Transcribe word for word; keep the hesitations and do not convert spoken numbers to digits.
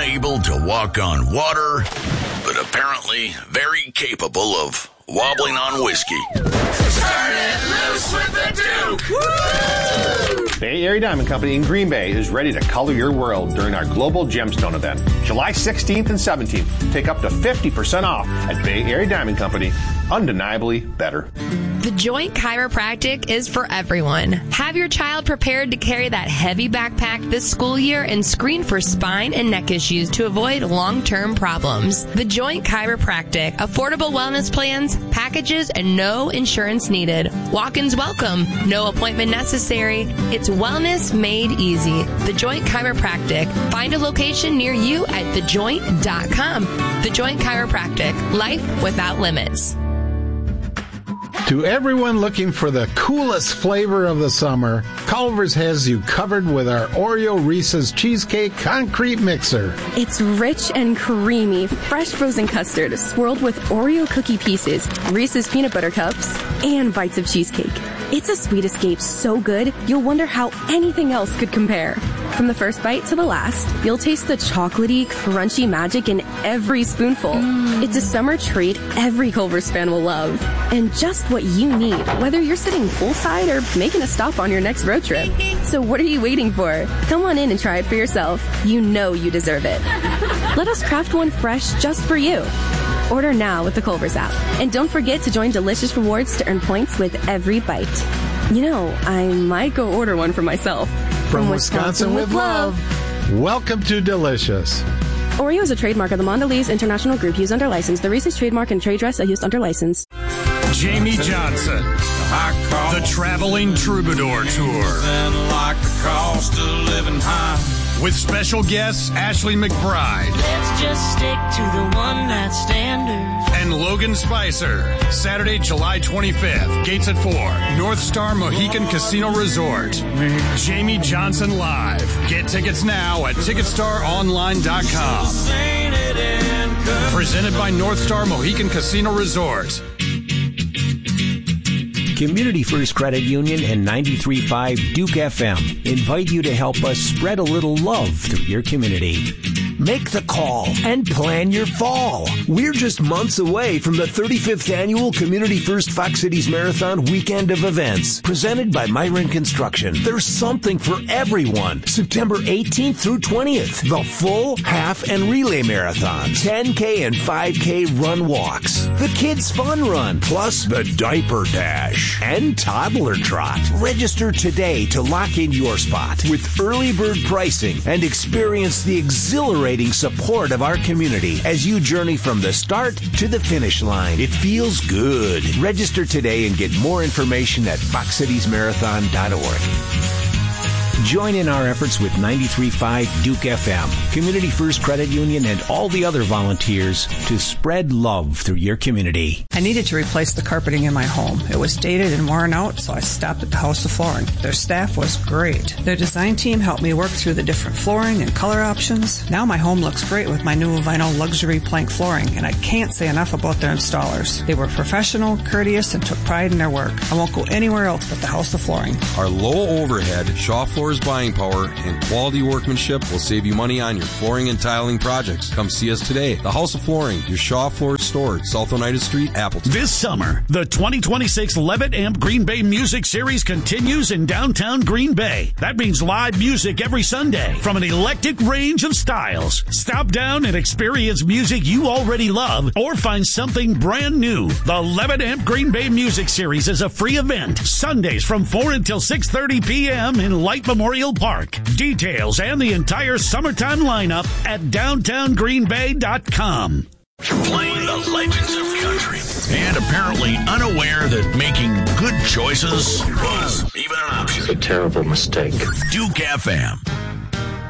unable to walk on water, but apparently very capable of wobbling on whiskey. Turn it loose with the Duke! Woo! Bay Area Diamond Company in Green Bay is ready to color your world during our Global Gemstone event. July sixteenth and seventeenth. Take up to fifty percent off at Bay Area Diamond Company. Undeniably better. The Joint Chiropractic is for everyone. Have your child prepared to carry that heavy backpack this school year and screen for spine and neck issues to avoid long-term problems. The Joint Chiropractic. Affordable wellness plans, packages, and no insurance needed. Walk-ins welcome. No appointment necessary. It's wellness made easy. The Joint Chiropractic. Find a location near you at the joint dot com. The Joint Chiropractic. Life without limits. To everyone looking for the coolest flavor of the summer, Culver's has you covered with our Oreo Reese's Cheesecake Concrete Mixer. It's rich and creamy, fresh frozen custard swirled with Oreo cookie pieces, Reese's peanut butter cups, and bites of cheesecake. It's a sweet escape so good, you'll wonder how anything else could compare. From the first bite to the last, you'll taste the chocolatey, crunchy magic in every spoonful. Mm. It's a summer treat every Culver's fan will love. And just what you need, whether you're sitting poolside or making a stop on your next road trip. So what are you waiting for? Come on in and try it for yourself. You know you deserve it. Let us craft one fresh just for you. Order now with the Culver's app. And don't forget to join Delicious Rewards to earn points with every bite. You know, I might go order one for myself. From, From Wisconsin, Wisconsin with love. Welcome to Delicious. Oreo is a trademark of the Mondelez International Group used under license. The Reese's trademark and trade dress are used under license. Jamie Johnson, the Traveling Troubadour Tour. With special guests Ashley McBride. Let's just stick to the one night standard. And Logan Spicer. Saturday, July twenty-fifth. Gates at four. North Star Mohican Casino Resort. Jamie Johnson Live. Get tickets now at ticket star online dot com. Presented by North Star Mohican Casino Resort. Community First Credit Union and ninety-three point five Duke F M invite you to help us spread a little love through your community. Make the call and plan your fall. We're just months away from the thirty-fifth Annual Community First Fox Cities Marathon Weekend of Events, presented by Myron Construction. There's something for everyone. September eighteenth through twentieth, the full, half, and relay marathon, ten K and five K run walks, the Kids Fun Run, plus the Diaper Dash, and Toddler Trot. Register today to lock in your spot with early bird pricing and experience the exhilarating support of our community as you journey from the start to the finish line. It feels good. Register today and get more information at fox cities marathon dot org. Join in our efforts with ninety-three point five Duke F M, Community First Credit Union, and all the other volunteers to spread love through your community. I needed to replace the carpeting in my home. It was dated and worn out, so I stopped at the House of Flooring. Their staff was great. Their design team helped me work through the different flooring and color options. Now my home looks great with my new vinyl luxury plank flooring, and I can't say enough about their installers. They were professional, courteous, and took pride in their work. I won't go anywhere else but the House of Flooring. Our low overhead, Shaw Floors buying power, and quality workmanship will save you money on your flooring and tiling projects. Come see us today. The House of Flooring, your Shaw Floors store, South Oneida Street, Appleton. This summer, the twenty twenty-six Levitt Amp Green Bay Music Series continues in downtown Green Bay. That means live music every Sunday from an eclectic range of styles. Stop down and experience music you already love or find something brand new. The Levitt Amp Green Bay Music Series is a free event. Sundays from four until six thirty p.m. in Light Memorial Park. Details and the entire summertime lineup at downtown green bay dot com. Playing the legends of country and apparently unaware that making good choices was even an option. It's a terrible mistake. Duke F M.